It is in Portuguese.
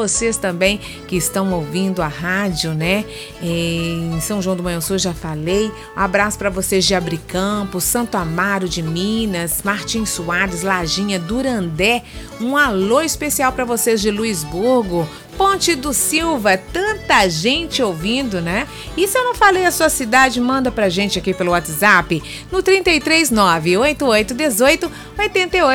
vocês também que estão ouvindo a rádio, né? Em São João do Manhuaçu, já falei. Um abraço para vocês de Abricampo, Santo Amaro de Minas, Martins Soares, Lajinha, Durandé. Um alô especial para vocês de Luisburgo, Ponte do Silva, tanta gente ouvindo, né? E se eu não falei a sua cidade, manda pra gente aqui pelo WhatsApp no 339-8818-8888.